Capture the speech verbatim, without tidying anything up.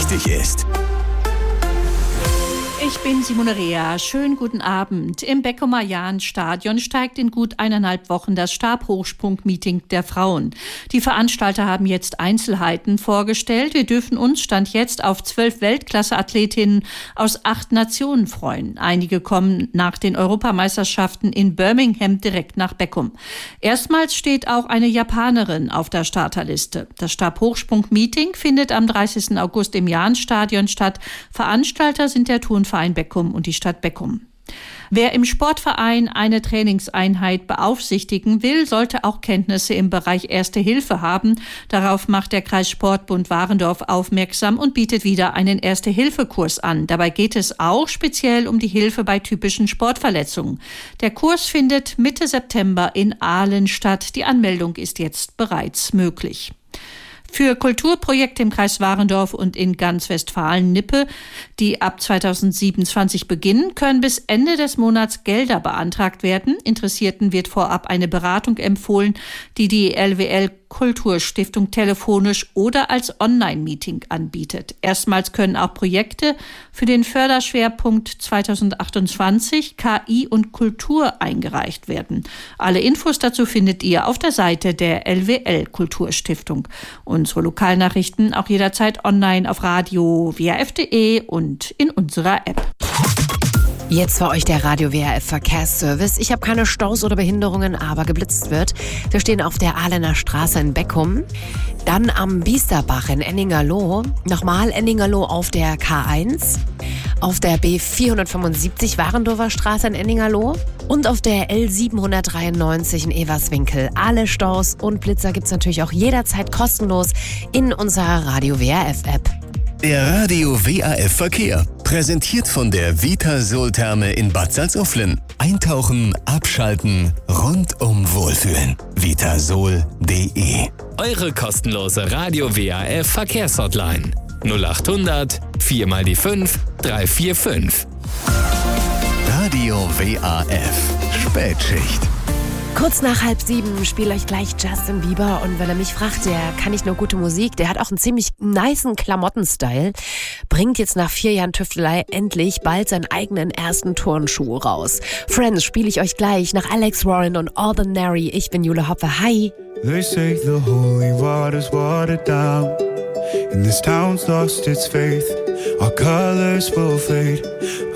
wichtig ist. Ich bin Simone Rea. Schönen guten Abend. Im Beckumer Jahn-Stadion steigt in gut eineinhalb Wochen das Stabhochsprung-Meeting der Frauen. Die Veranstalter haben jetzt Einzelheiten vorgestellt. Wir dürfen uns Stand jetzt auf zwölf Weltklasse-Athletinnen aus acht Nationen freuen. Einige kommen nach den Europameisterschaften in Birmingham direkt nach Beckum. Erstmals steht auch eine Japanerin auf der Starterliste. Das Stabhochsprung-Meeting findet am dreißigsten August im Jahn-Stadion statt. Veranstalter sind der Turnverein Beckum und die Stadt Beckum. Wer im Sportverein eine Trainingseinheit beaufsichtigen will, sollte auch Kenntnisse im Bereich Erste Hilfe haben. Darauf macht der Kreissportbund Warendorf aufmerksam und bietet wieder einen Erste-Hilfe-Kurs an. Dabei geht es auch speziell um die Hilfe bei typischen Sportverletzungen. Der Kurs findet Mitte September in Aalen statt. Die Anmeldung ist jetzt bereits möglich. Für Kulturprojekte im Kreis Warendorf und in ganz Westfalen-Nippe, die ab zweitausendsiebenundzwanzig beginnen, können bis Ende des Monats Gelder beantragt werden. Interessierten wird vorab eine Beratung empfohlen, die die L W L Kulturstiftung telefonisch oder als Online-Meeting anbietet. Erstmals können auch Projekte für den Förderschwerpunkt zweitausendachtundzwanzig K I und Kultur eingereicht werden. Alle Infos dazu findet ihr auf der Seite der L W L Kulturstiftung. Unsere Lokalnachrichten auch jederzeit online auf Radio W R F punkt de und in unserer App. Jetzt für euch der Radio W R F Verkehrsservice. Ich habe keine Staus oder Behinderungen, aber geblitzt wird. Wir stehen auf der Ahlener Straße in Beckum. Dann am Biesterbach in Enningerloh. Nochmal Enningerloh auf der K eins. Auf der B vierhundertfünfundsiebzig Warendorfer Straße in Enningerloh. Und auf der L siebenhundertdreiundneunzig in Everswinkel. Alle Staus und Blitzer gibt's natürlich auch jederzeit kostenlos in unserer Radio W R F App. Der Radio W R F Verkehr. Präsentiert von der Vitasol-Therme in Bad Salzuflen. Eintauchen, abschalten, rundum wohlfühlen. vitasol punkt de. Eure kostenlose Radio W R F Verkehrshotline. null achthundert vier mal die fünf drei vier fünf. Radio W R F Spätschicht. Kurz nach halb sieben spiele euch gleich Justin Bieber und wenn er mich fragt, der kann nicht nur gute Musik, der hat auch einen ziemlich nicen Klamottenstyle, bringt jetzt nach vier Jahren Tüftelei endlich bald seinen eigenen ersten Turnschuh raus. Friends spiele ich euch gleich nach Alex Warren und Ordinary. Ich bin Jule Hoppe. Hi! They say the holy water's watered down and this town's lost its faith. Our colors will fade.